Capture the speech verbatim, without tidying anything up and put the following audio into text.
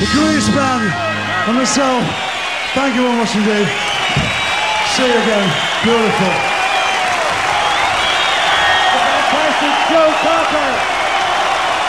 the Grease Band, and myself. Thank you very much indeed. See you again. Beautiful. Fantastic show.